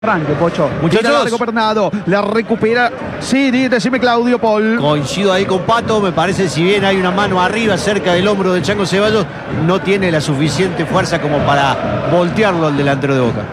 Arranque, Pocho. Muchachos, Bernardo, la recupera. Sí, decime Claudio Paul. coincido ahí con Pato. Me parece, si bien hay una mano arriba cerca del hombro de Chango Ceballos, no tiene la suficiente fuerza como para voltearlo al delantero de Boca.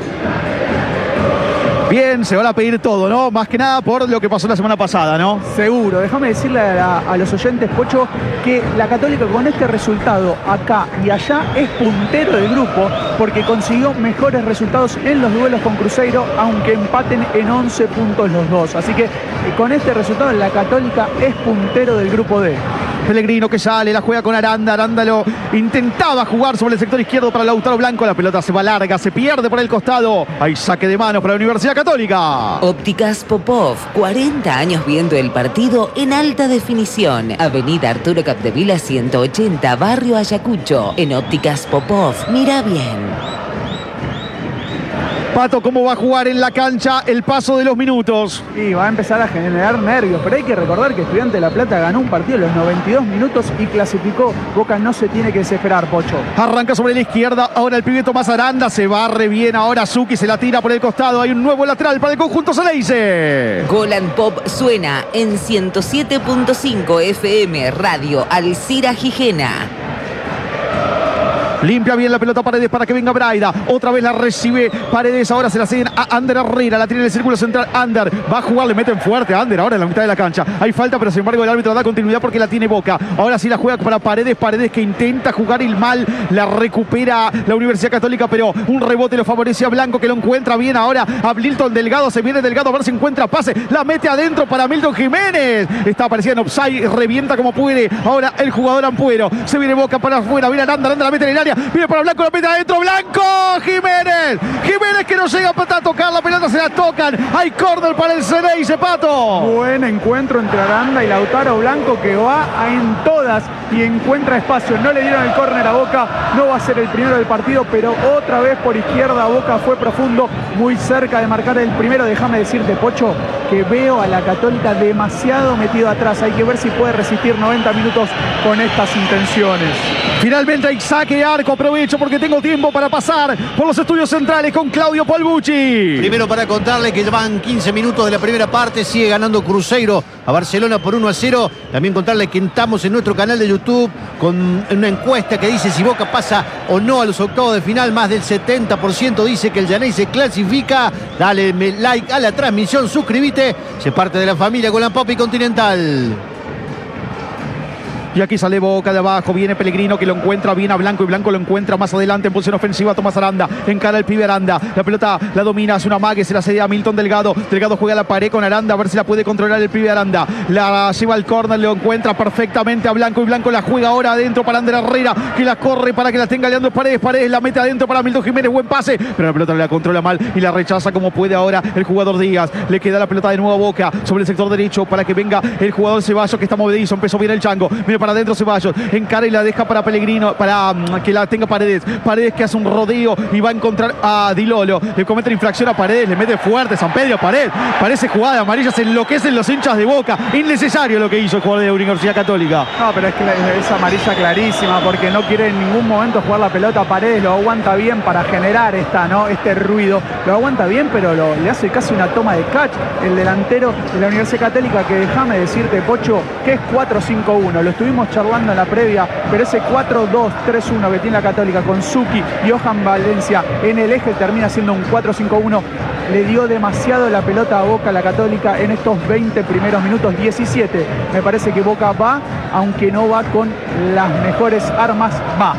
Bien, se van a pedir todo, ¿no? Más que nada por lo que pasó la semana pasada, ¿no? Seguro. Déjame decirle a los oyentes, Pocho, que la Católica con este resultado acá y allá es puntero del grupo porque consiguió mejores resultados en los duelos con Cruzeiro, aunque empaten en 11 puntos los dos. Así que con este resultado la Católica es puntero del grupo D. Pellegrino que sale, la juega con Aranda. Aranda lo intentaba jugar sobre el sector izquierdo para Lautaro Blanco. La pelota se va larga, se pierde por el costado. Hay saque de manos para la Universidad Católica. Ópticas Popov, 40 años viendo el partido en alta definición. Avenida Arturo Capdevila 180, Barrio Ayacucho. En Ópticas Popov, mira bien. Pato, ¿cómo va a jugar en la cancha el paso de los minutos? Y va a empezar a generar nervios, pero hay que recordar que Estudiantes de La Plata ganó un partido en los 92 minutos y clasificó. Boca no se tiene que desesperar, Pocho. Arranca sobre la izquierda, ahora el pibe Tomás Aranda, se barre bien, ahora Zucchi se la tira por el costado, hay un nuevo lateral para el conjunto Ceneice. Golan Pop suena en 107.5 FM Radio Alcira Gijena. Limpia bien la pelota Paredes para que venga Braida. Otra vez la recibe Paredes. Ahora se la ceden a Ander Herrera. La tiene en el círculo central. Ander va a jugar. Le meten fuerte a Ander ahora en la mitad de la cancha. Hay falta, pero sin embargo el árbitro da continuidad porque la tiene Boca. Ahora sí la juega para Paredes. Paredes que intenta jugar el mal. La recupera la Universidad Católica, pero un rebote lo favorece a Blanco, que lo encuentra bien ahora a Milton Delgado. Se viene Delgado a ver si encuentra pase. La mete adentro para Milton Jiménez. Está apareciendo en offside. Revienta como puede. Ahora el jugador Ampuero. Se viene Boca para afuera. Viene Aranda. Aranda la mete en el área. Viene para Blanco, la mete adentro, Blanco, Jiménez que no llega a tocar la pelota, se la tocan, hay córner para el Ceneice, Pato. Buen encuentro entre Aranda y Lautaro Blanco, que va en todas y encuentra espacio. No le dieron el córner a Boca, no va a ser el primero del partido, pero otra vez por izquierda Boca fue profundo, muy cerca de marcar el primero. Déjame decirte, Pocho, que veo a la Católica demasiado metido atrás. Hay que ver si puede resistir 90 minutos con estas intenciones. Finalmente hay saque de arco. Aprovecho porque tengo tiempo para pasar por los estudios centrales con Claudio Polbucci. Primero, para contarle que van 15 minutos de la primera parte. Sigue ganando Cruzeiro a Barcelona por 1-0. También contarle que estamos en nuestro canal de YouTube con una encuesta que dice si Boca pasa o no a los octavos de final. Más del 70% dice que el Llané se clasifica. Dale like a la transmisión, suscríbete. Se parte de la familia Golan Pop y Continental. Y aquí sale Boca de abajo, viene Pellegrino que lo encuentra bien a Blanco y Blanco lo encuentra más adelante en posición ofensiva. Tomás Aranda, encara el pibe Aranda, la pelota la domina, hace una mague, se la cede a Milton Delgado. Delgado juega a la pared con Aranda, a ver si la puede controlar el pibe Aranda. La lleva al córner, lo encuentra perfectamente a Blanco y Blanco la juega ahora adentro para Ander Herrera, que la corre para que la tenga Leandro Paredes. Paredes la mete adentro para Milton Jiménez, buen pase, pero la pelota la controla mal y la rechaza como puede ahora el jugador Díaz. Le queda la pelota de nuevo a Boca sobre el sector derecho para que venga el jugador Ceballos, que está movedizo. Empezó bien el Chango, viene para adentro Ceballos, encara y la deja para Pellegrino, para que la tenga Paredes. Paredes que hace un rodeo y va a encontrar a Di Lolo. Le comete la infracción a Paredes, le mete fuerte San Pedro. Paredes, parece jugada de amarilla, se enloquecen los hinchas de Boca. Innecesario lo que hizo el jugador de la Universidad Católica. No, pero es que es amarilla clarísima porque no quiere en ningún momento jugar la pelota. Paredes lo aguanta bien para generar este ruido. Lo aguanta bien, pero le hace casi una toma de catch el delantero de la Universidad Católica, que déjame decirte, Pocho, que es 4-5-1. Lo estuvimos charlando en la previa, pero ese 4-2-3-1 que tiene la Católica con Zucchi y Johan Valencia en el eje termina siendo un 4-5-1. Le dio demasiado la pelota a Boca, la Católica, en estos 20 primeros minutos, 17. Me parece que Boca va, aunque no va con las mejores armas, va.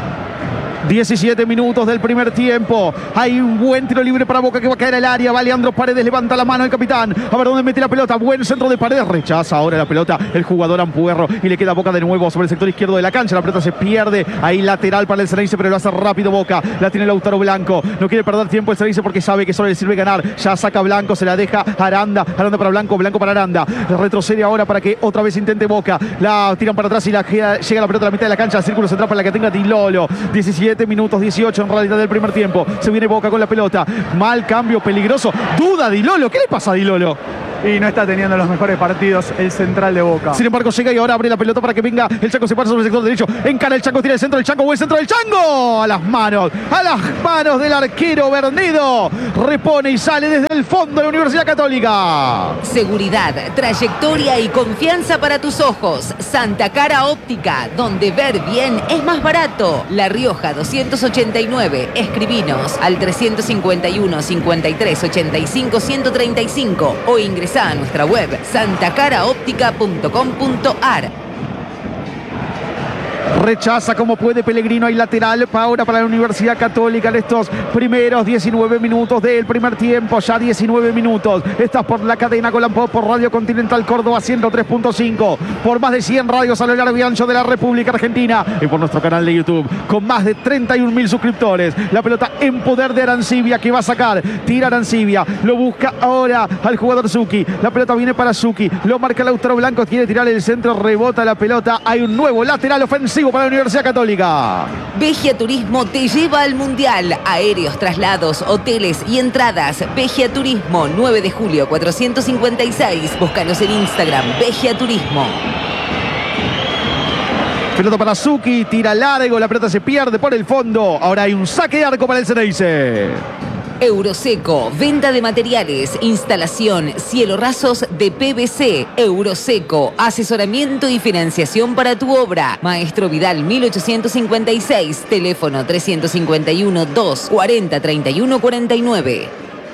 17 minutos del primer tiempo. Hay un buen tiro libre para Boca que va a caer al área. Va Leandro Paredes, levanta la mano el capitán. A ver dónde mete la pelota. Buen centro de Paredes. Rechaza ahora la pelota el jugador Ampuerro. Y le queda Boca de nuevo sobre el sector izquierdo de la cancha. La pelota se pierde. Ahí lateral para el Ceneice, pero lo hace rápido Boca. La tiene Lautaro Blanco. No quiere perder tiempo el Ceneice porque sabe que solo le sirve ganar. Ya saca Blanco, se la deja Aranda. Aranda para Blanco, Blanco para Aranda. Retrocede ahora para que otra vez intente Boca. La tiran para atrás y llega la pelota a la mitad de la cancha. Al círculo central para la que tenga Di Lolo. 17 minutos, 18 en realidad del primer tiempo. Se viene Boca con la pelota. Mal cambio, peligroso. Duda Di Lolo. ¿Qué le pasa a Di Lolo? y no está teniendo los mejores partidos el central de Boca. Sin embargo, llega y ahora abre la pelota para que venga. El Chango se para sobre el sector derecho. Encara el Chango, tira el centro del Chango. Buen centro del Chango. A las manos del arquero Bernedo. Repone y sale desde el fondo de la Universidad Católica. Seguridad, trayectoria y confianza para tus ojos. Santa Cara Óptica, donde ver bien es más barato. La Rioja 289. Escribinos al 351 53 85 135 o ingresá a nuestra web santacaraoptica.com.ar. Rechaza como puede Pellegrino. Hay lateral ahora para la Universidad Católica en estos primeros 19 minutos del primer tiempo. Ya 19 minutos. Estás por la cadena Colapó, por Radio Continental Córdoba 103.5. Por más de 100 radios a lo largo y ancho de la República Argentina. Y por nuestro canal de YouTube con más de 31.000 suscriptores. La pelota en poder de Arancibia, que va a sacar. Tira Arancibia. Lo busca ahora al jugador Zucchi. La pelota viene para Zucchi. Lo marca Lautaro Blanco. Quiere tirar el centro. Rebota la pelota. Hay un nuevo lateral ofensivo para la Universidad Católica. Vegia Turismo te lleva al Mundial. Aéreos, traslados, hoteles y entradas. Vegia Turismo, 9 de julio 456. Búscanos en Instagram, Vegia Turismo. Pelota para Zucchi, tira largo, la pelota se pierde por el fondo. Ahora hay un saque de arco para el Ceneice. Euroseco, venta de materiales, instalación, cielo rasos de PVC. Euroseco, asesoramiento y financiación para tu obra. Maestro Vidal 1856, teléfono 351 2 40 31 49.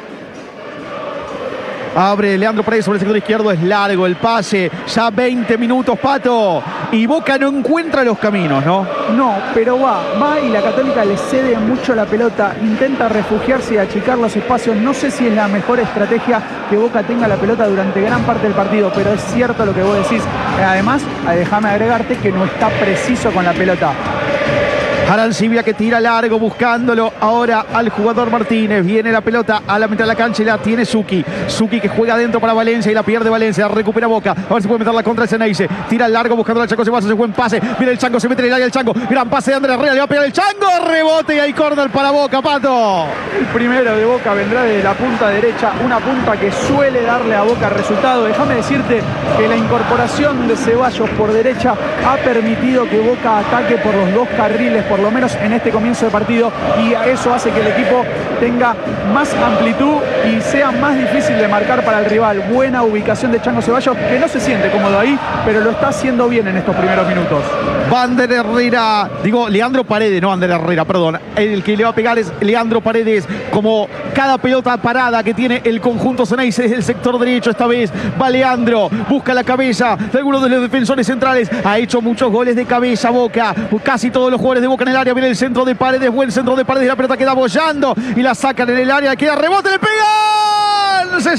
Abre Leandro Paredes sobre el sector izquierdo, es largo el pase, ya 20 minutos, Pato, y Boca no encuentra los caminos, ¿no? No, pero va y la Católica le cede mucho la pelota, intenta refugiarse y achicar los espacios. No sé si es la mejor estrategia que Boca tenga la pelota durante gran parte del partido, pero es cierto lo que vos decís. Además, déjame agregarte que no está preciso con la pelota. Arancibia que tira largo buscándolo ahora al jugador Martínez. Viene la pelota a la mitad de la cancha y la tiene Zucchi. Zucchi que juega adentro para Valencia y la pierde Valencia. Recupera Boca. A ver si puede meterla contra el Ceneice. Tira largo buscando al Chango. Se va a hacer buen pase. Viene el Chango, se mete en el área el Chango. Gran pase de Andrés Herrera. Le va a pegar el Chango. Rebote y hay córner para Boca, Pato. El primero de Boca vendrá de la punta derecha. Una punta que suele darle a Boca resultado. Déjame decirte que la incorporación de Ceballos por derecha ha permitido que Boca ataque por los dos carriles, por lo menos en este comienzo de partido, y eso hace que el equipo tenga más amplitud y sea más difícil de marcar para el rival. Buena ubicación de Chango Ceballos, que no se siente cómodo ahí, pero lo está haciendo bien en estos primeros minutos. Ander Herrera, Leandro Paredes, no Ander Herrera, perdón. El que le va a pegar es Leandro Paredes, como cada pelota parada que tiene el conjunto Ceneice desde el sector derecho. Esta vez va Leandro, busca la cabeza de algunos de los defensores centrales. Ha hecho muchos goles de cabeza Boca, casi todos los jugadores de Boca en el área. Viene el centro de Paredes, buen centro de Paredes, la pelota queda bollando y la sacan en el área, queda rebote, le pegan, se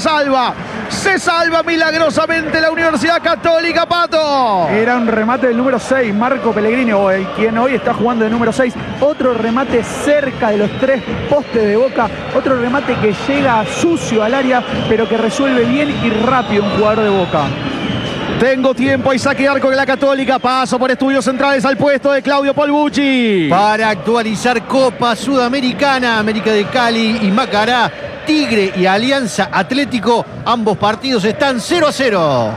salva milagrosamente la Universidad Católica, Pato. Era un remate del número 6, Marco Pellegrini, o el quien hoy está jugando de número 6. Otro remate cerca de los 3 postes de Boca, otro remate que llega sucio al área, pero que resuelve bien y rápido un jugador de Boca. Tengo tiempo, hay saque de arco de la Católica. Paso por Estudios Centrales al puesto de Claudio Polbucci. Para actualizar Copa Sudamericana, América de Cali y Macará, Tigre y Alianza Atlético, ambos partidos están 0-0.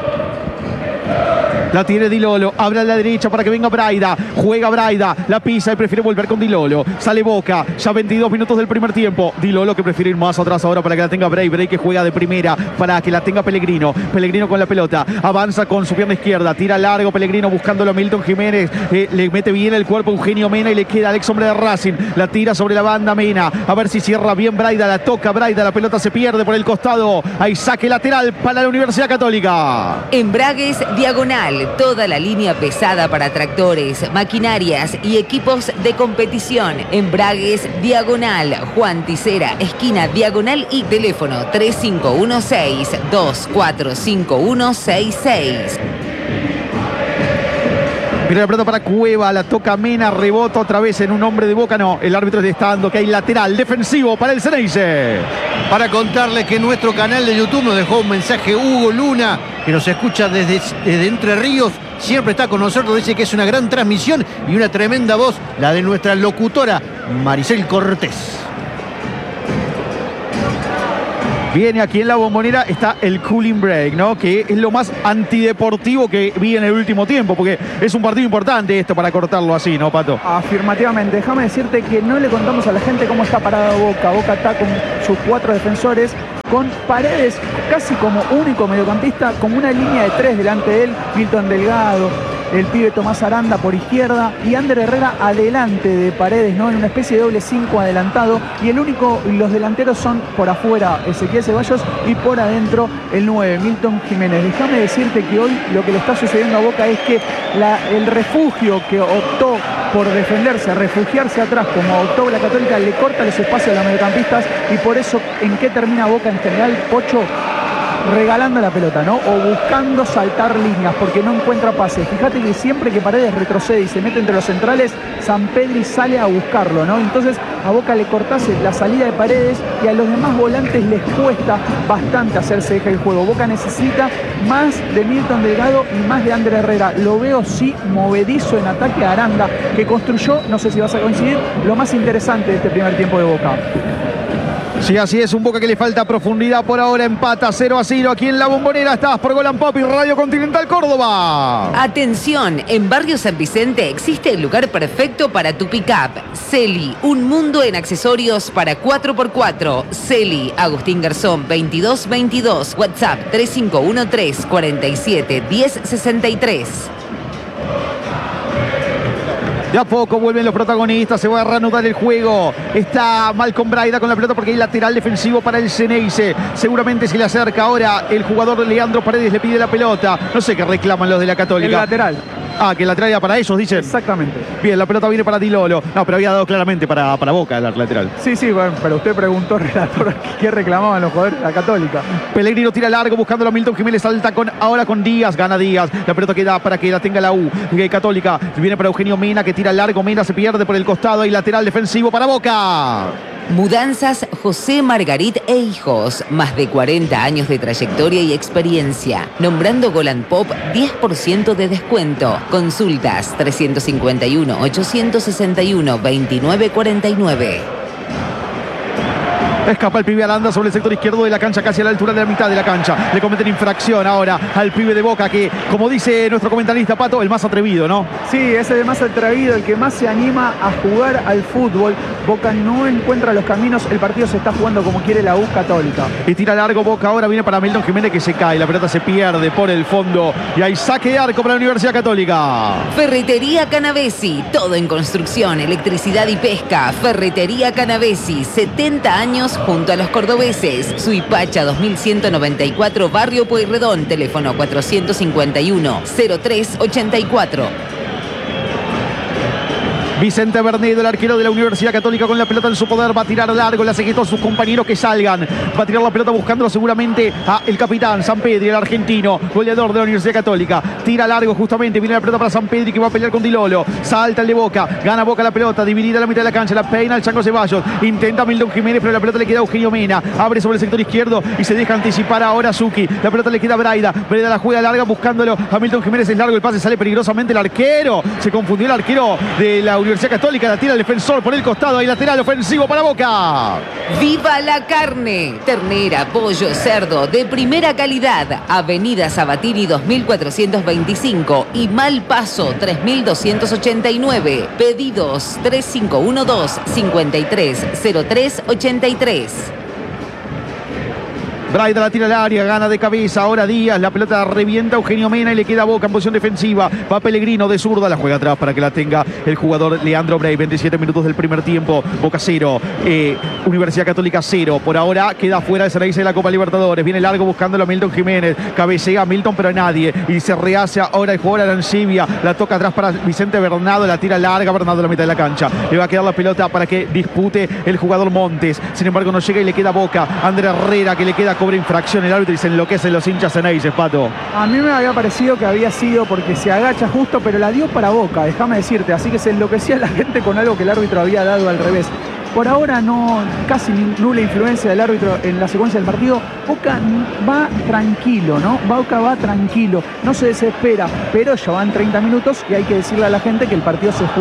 La tiene Di Lolo, abre a la derecha para que venga Braida. Juega Braida, la pisa y prefiere volver con Di Lolo. Sale Boca, ya 22 minutos del primer tiempo. Di Lolo que prefiere ir más atrás ahora para que la tenga Bray. Bray que juega de primera para que la tenga Pellegrino. Pellegrino con la pelota, avanza con su pierna izquierda. Tira largo Pellegrino buscándolo a Milton Jiménez. Le mete bien el cuerpo Eugenio Mena y le queda al ex hombre de Racing. La tira sobre la banda Mena. A ver si cierra bien Braida. La toca Braida, la pelota se pierde por el costado. Hay saque lateral para la Universidad Católica. Embragues Diagonal. Toda la línea pesada para tractores, maquinarias y equipos de competición. Embragues Diagonal. Juan Ticera, esquina Diagonal y teléfono 3516-245166. Mira la pelota para Cueva, la toca Mena, rebota otra vez en un hombre de Boca. No, el árbitro está dando que hay lateral defensivo para el Ceneice. Para contarles que en nuestro canal de YouTube nos dejó un mensaje Hugo Luna, que nos escucha desde Entre Ríos. Siempre está con nosotros, dice que es una gran transmisión y una tremenda voz, la de nuestra locutora Maricel Cortés. Viene aquí en la Bombonera, está el cooling break, ¿no? Que es lo más antideportivo que vi en el último tiempo, porque es un partido importante esto para cortarlo así, ¿no, Pato? Afirmativamente. Déjame decirte que no le contamos a la gente cómo está parada Boca. Boca está con sus 4 defensores, con Paredes casi como único mediocampista, como una línea de 3 delante de él, Milton Delgado, el pibe Tomás Aranda por izquierda y Ander Herrera adelante de Paredes, ¿no? En una especie de doble 5 adelantado, y los delanteros son por afuera Ezequiel Ceballos y por adentro el 9, Milton Jiménez. Déjame decirte que hoy lo que le está sucediendo a Boca es que el refugio que optó por defenderse, refugiarse atrás, como optó la Católica, le corta los espacios a los mediocampistas, y por eso, ¿en qué termina Boca en general, Pocho? Regalando la pelota, ¿no? O buscando saltar líneas porque no encuentra pases. Fíjate que siempre que Paredes retrocede y se mete entre los centrales, Sampedri sale a buscarlo, ¿no? Entonces a Boca le cortase la salida de Paredes y a los demás volantes les cuesta bastante hacerse eje el juego. Boca necesita más de Milton Delgado y más de Ander Herrera. Lo veo sí movedizo en ataque a Aranda, que construyó, no sé si vas a coincidir, lo más interesante de este primer tiempo de Boca. Sí, así es, un Boca que le falta profundidad por ahora, empata 0-0 aquí en la Bombonera. Estás por Golan Pop y Radio Continental Córdoba. Atención, en Barrio San Vicente existe el lugar perfecto para tu pick-up. Celi, un mundo en accesorios para 4x4. Celi, Agustín Garzón 2222, WhatsApp 3513 47 1063. De a poco vuelven los protagonistas, se va a reanudar el juego. Está Malcolm Braida con la pelota porque hay lateral defensivo para el Ceneice. Seguramente se le acerca ahora el jugador Leandro Paredes, le pide la pelota. No sé qué reclaman los de la Católica. El lateral. Ah, que la traía para ellos, dicen. Exactamente. Bien, la pelota viene para Di Lolo. No, pero había dado claramente para Boca el lateral. Sí, bueno, pero usted preguntó, relator, qué reclamaban los jugadores de la Católica. Pellegrino tira largo buscándolo a Milton Jiménez, salta ahora con Díaz, gana Díaz. La pelota queda para que la tenga la U. Católica viene para Eugenio Mena, que tira largo. Mena se pierde por el costado. Hay lateral defensivo para Boca. Mudanzas José Margarit e Hijos. Más de 40 años de trayectoria y experiencia. Nombrando Golan Pop, 10% de descuento. Consultas 351-861-2949. Escapa el pibe Aranda sobre el sector izquierdo de la cancha, casi a la altura de la mitad de la cancha. Le cometen infracción ahora al pibe de Boca, que, como dice nuestro comentarista Pato, el más atrevido, ¿no? Sí, es el más atrevido, el que más se anima a jugar al fútbol. Boca no encuentra los caminos, el partido se está jugando como quiere la U Católica. Y tira largo Boca, ahora viene para Milton Jiménez, que se cae, la pelota se pierde por el fondo y hay saque de arco para la Universidad Católica. Ferretería Canavesi, todo en construcción, electricidad y pesca. Ferretería Canavesi, 70 años junto a los cordobeses. Suipacha 2194, Barrio Pueyrredón, teléfono 451-0384. Vicente Bernedo, el arquero de la Universidad Católica, con la pelota en su poder, va a tirar largo, le hace a sus compañeros que salgan, va a tirar la pelota buscándolo seguramente a el capitán Sampedri, el argentino, goleador de la Universidad Católica, tira largo justamente, viene la pelota para Sampedri, que va a pelear con Di Lolo, salta el de Boca, gana Boca la pelota, dividida a la mitad de la cancha, la peina el Chango Ceballos, intenta Milton Jiménez, pero la pelota le queda a Eugenio Mena, abre sobre el sector izquierdo y se deja anticipar ahora Zucchi, la pelota le queda a Braida la juega larga buscándolo a Milton Jiménez, es largo el pase, sale peligrosamente el arquero, se confundió el arquero de la Universidad Católica, la tira el defensor por el costado, hay lateral ofensivo para Boca. ¡Viva la carne! Ternera, pollo, cerdo de primera calidad. Avenida Sabatini 2425 y Malpaso 3289. Pedidos 3512-530383. Braida la tira al área, gana de cabeza, ahora Díaz, la pelota revienta a Eugenio Mena y le queda a Boca en posición defensiva, va Pellegrino de zurda, la juega atrás para que la tenga el jugador Leandro Brey, 27 minutos del primer tiempo, Boca 0, Universidad Católica 0, por ahora queda fuera de Ceneice de la Copa Libertadores, viene largo buscándolo a Milton Jiménez, cabecea a Milton pero a nadie, y se rehace ahora el jugador Arancibia, la toca atrás para Vicente Bernardo, la tira larga, Bernardo a la mitad de la cancha, le va a quedar la pelota para que dispute el jugador Montes, sin embargo no llega y le queda a Boca, Ander Herrera que le queda, cobra infracción el árbitro y se enloquecen los hinchas Ceneice, Pato. A mí me había parecido que había sido porque se agacha justo, pero la dio para Boca, déjame decirte, así que se enloquecía la gente con algo que el árbitro había dado al revés. Por ahora no, casi nula influencia del árbitro en la secuencia del partido. Boca va tranquilo, ¿no? Boca va tranquilo, no se desespera, pero ya van 30 minutos y hay que decirle a la gente que el partido se juega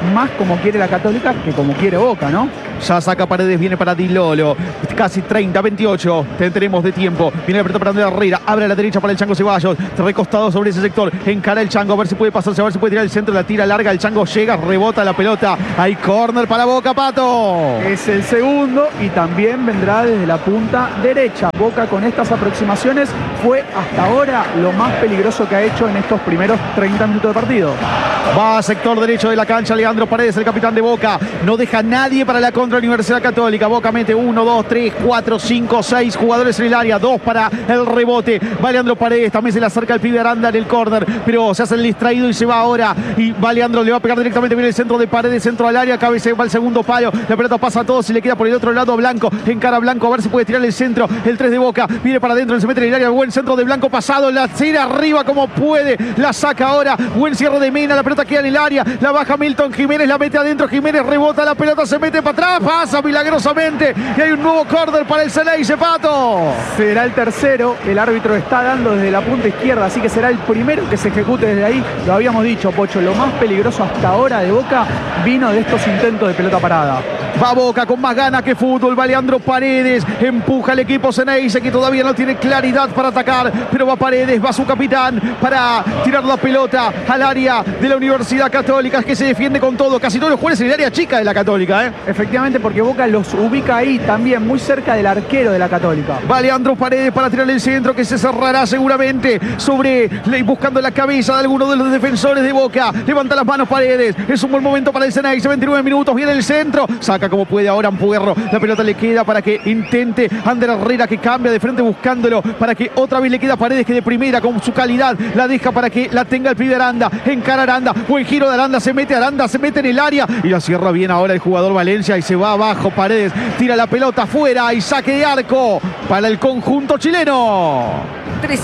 más como quiere la Católica que como quiere Boca, ¿no? Ya saca Paredes, viene para Di Lolo. Casi 30, 28. Tenemos de tiempo. Viene la pelota para Andrés Herrera. Abre a la derecha para el Chango Ceballos. Recostado sobre ese sector. Encara el Chango. A ver si puede pasarse. A ver si puede tirar el centro. La tira larga. El Chango llega. Rebota la pelota. Hay córner para Boca, Pato. Es el segundo y también vendrá desde la punta derecha. Boca con estas aproximaciones fue hasta ahora lo más peligroso que ha hecho en estos primeros 30 minutos de partido. Va a sector derecho de la cancha Leandro Paredes, el capitán de Boca. No deja nadie para la contra Universidad Católica. Boca mete 1, 2, 3, 4, 5, 6 jugadores en el área. 2 para el rebote. Va Leandro Paredes. También se le acerca el pibe Aranda en el córner. Pero se hace el distraído y se va ahora. Y va Leandro, le va a pegar directamente. Viene el centro de Paredes, centro al área. Cabecea, va el segundo palo. La pelota pasa a todos y le queda por el otro lado a Blanco. Encara a Blanco a ver si puede tirar el centro. El 3 de Boca. Viene para adentro, se mete en el área. Buen centro de Blanco pasado. La tira arriba como puede. La saca ahora. Buen cierre de Mena. La pelota queda en el área. La baja Milton Jiménez. La mete adentro. Jiménez rebota. La pelota se mete para atrás. Pasa milagrosamente. Y hay un nuevo córner para el Ceneice, Pato. Será el tercero. El árbitro está dando desde la punta izquierda. Así que será el primero que se ejecute desde ahí. Lo habíamos dicho, Pocho. Lo más peligroso hasta ahora de Boca vino de estos intentos de pelota parada. Va Boca con más ganas que fútbol. Va Leandro Paredes. Empuja el equipo Ceneice que todavía no tiene claridad para atacar. Pero va Paredes. Va su capitán para tirar la pelota al área de la Universidad Católica. Que se defiende con todo. Casi todos los jugadores en el área chica de la Católica, ¿eh? Efectivamente, porque Boca los ubica ahí también, muy cerca del arquero de la Católica. Va Leandro Paredes para tirar el centro que se cerrará seguramente buscando la cabeza de alguno de los defensores de Boca. Levanta las manos Paredes. Es un buen momento para el Ceneice. 29 minutos. Viene el centro. Saca como puede ahora Ampuerro. La pelota le queda para que intente Ander Herrera, que cambia de frente buscándolo para que otra vez le queda Paredes, que de primera con su calidad la deja para que la tenga el pibe Aranda. Encara Aranda. Buen giro de Aranda. Se mete en el área y la cierra bien ahora el jugador Valencia y se va abajo Paredes. Tira la pelota afuera y saque de arco para el conjunto chileno.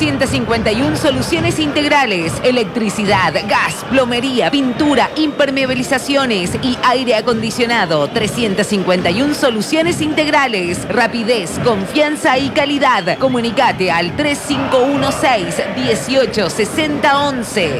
351 soluciones integrales, electricidad, gas, plomería, pintura, impermeabilizaciones y aire acondicionado. 351 soluciones integrales, rapidez, confianza y calidad. Comunicate al 3516 186011.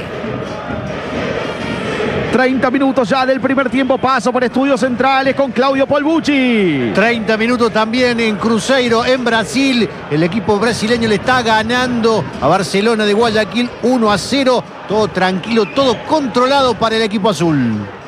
30 minutos ya del primer tiempo. Paso por Estudios Centrales con Claudio Polbucci. 30 minutos también en Cruzeiro, en Brasil. El equipo brasileño le está ganando a Barcelona de Guayaquil 1-0. Todo tranquilo, todo controlado para el equipo azul.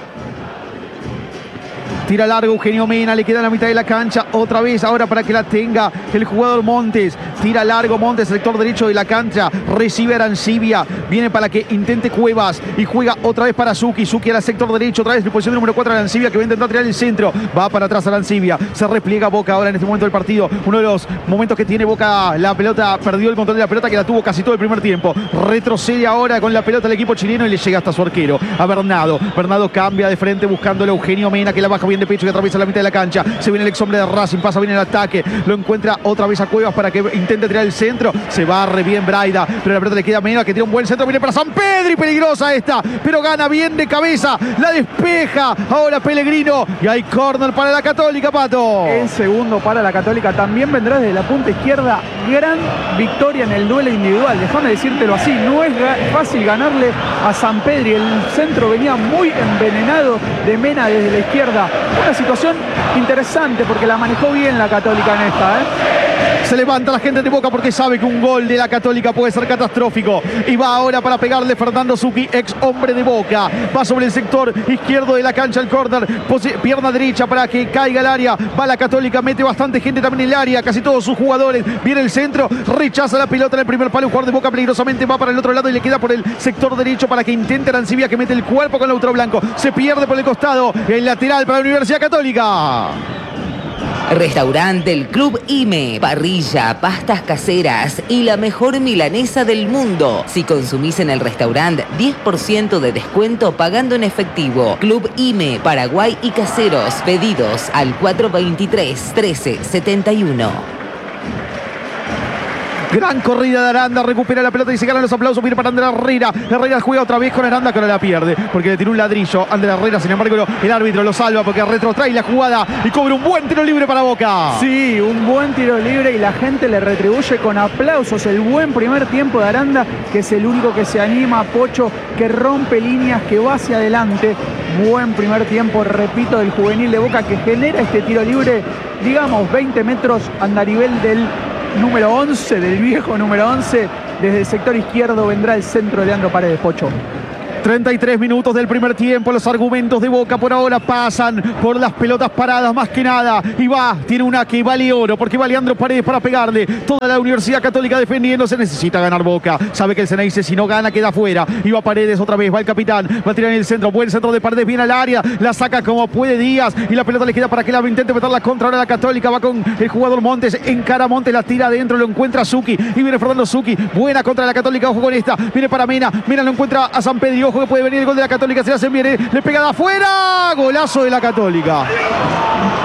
Tira largo Eugenio Mena, le queda en la mitad de la cancha. Otra vez ahora para que la tenga el jugador Montes. Tira largo Montes, sector derecho de la cancha. Recibe Arancibia. Viene para que intente Cuevas. Y juega otra vez para Zucchi. Zucchi al sector derecho. Otra vez en posición número 4 Arancibia, que va a intentar tirar el centro. Va para atrás Arancibia. Se repliega Boca ahora en este momento del partido. Uno de los momentos que tiene Boca la pelota. Perdió el control de la pelota, que la tuvo casi todo el primer tiempo. Retrocede ahora con la pelota el equipo chileno y le llega hasta su arquero, a Bernardo. Bernardo cambia de frente buscándole a Eugenio Mena, que la baja bien de pecho, que atraviesa la mitad de la cancha. Se viene el ex hombre de Racing, pasa bien el ataque, lo encuentra otra vez a Cuevas para que intente tirar el centro. Se barre bien Braida, pero la pelota le queda a Mena, que tira un buen centro. Viene para San Pedro y peligrosa esta, pero gana bien de cabeza, la despeja ahora Pellegrino y hay córner para la Católica, Pato. El segundo para la Católica también vendrá desde la punta izquierda. Gran victoria en el duelo individual, déjame decírtelo así. No es fácil ganarle a San Pedro y el centro venía muy envenenado de Mena desde la izquierda. Una situación interesante porque la manejó bien la Católica en esta, ¿eh? Se levanta la gente de Boca porque sabe que un gol de la Católica puede ser catastrófico. Y va ahora para pegarle Fernando Zucchi, ex hombre de Boca. Va sobre el sector izquierdo de la cancha el córner. Pierna derecha para que caiga el área. Va la Católica, mete bastante gente también en el área. Casi todos sus jugadores. Viene el centro, rechaza la pelota en el primer palo. Un jugador de Boca peligrosamente va para el otro lado y le queda por el sector derecho para que intente Arancibia, que mete el cuerpo con Lautaro Blanco. Se pierde por el costado. El lateral para la Universidad Católica. Restaurante del Club IME, parrilla, pastas caseras y la mejor milanesa del mundo. Si consumís en el restaurante, 10% de descuento pagando en efectivo. Club IME, Paraguay y Caseros. Pedidos al 423-1371. Gran corrida de Aranda, recupera la pelota y se ganan los aplausos. Viene para Ander Herrera. Herrera juega otra vez con Aranda, que ahora la pierde porque le tiró un ladrillo. Ander Herrera, sin embargo, el árbitro lo salva porque retrotrae la jugada y cobra un buen tiro libre para Boca. Sí, un buen tiro libre y la gente le retribuye con aplausos el buen primer tiempo de Aranda, que es el único que se anima, Pocho, que rompe líneas, que va hacia adelante. Buen primer tiempo, repito, del juvenil de Boca, que genera este tiro libre, digamos, 20 metros a nivel del número 11, del viejo número 11. Desde el sector izquierdo vendrá el centro de Leandro Paredes, Pocho. 33 minutos del primer tiempo. Los argumentos de Boca por ahora pasan por las pelotas paradas más que nada. Y tiene una que vale oro porque va Leandro Paredes para pegarle. Toda la Universidad Católica defendiéndose. Necesita ganar Boca. Sabe que el Ceneice, si no gana, queda fuera. Y va Paredes otra vez. Va el capitán. Va a tirar en el centro. Buen centro de Paredes. Viene al área. La saca como puede Díaz. Y la pelota le queda para que la intente meterla contra ahora la Católica. Va con el jugador Montes. Encara a Montes. La tira adentro. Lo encuentra Zucchi. Y viene Fernando Zucchi. Buena contra la Católica. Ojo con esta. Viene para Mena. Mena lo encuentra a San Pedro. Ojo que puede venir el gol de la Católica. Se la hacen bien. Le pega de afuera. Golazo de la Católica.